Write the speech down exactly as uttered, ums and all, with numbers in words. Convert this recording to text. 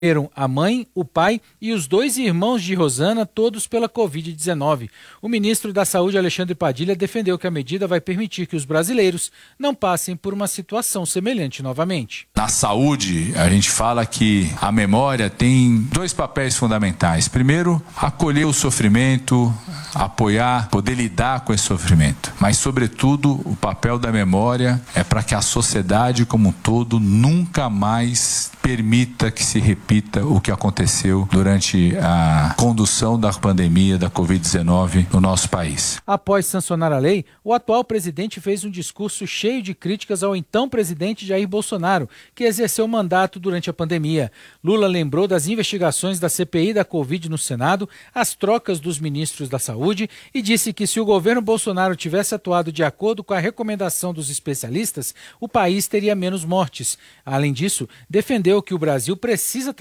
A mãe, o pai e os dois irmãos de Rosana, todos pela covid dezenove. O ministro da Saúde, Alexandre Padilha, defendeu que a medida vai permitir que os brasileiros não passem por uma situação semelhante novamente. Na saúde, a gente fala que a memória tem dois papéis fundamentais. Primeiro, acolher o sofrimento, apoiar, poder lidar com esse sofrimento. Mas, sobretudo, o papel da memória é para que a sociedade como um todo nunca mais permita que se repita o que aconteceu durante a condução da pandemia da covid dezenove no nosso país. Após sancionar a lei, o atual presidente fez um discurso cheio de críticas ao então presidente Jair Bolsonaro, que exerceu o mandato durante a pandemia. Lula lembrou das investigações da C P I da Covid no Senado, as trocas dos ministros da Saúde e disse que se o governo Bolsonaro tivesse atuado de acordo com a recomendação dos especialistas, o país teria menos mortes. Além disso, defendeu que o Brasil precisa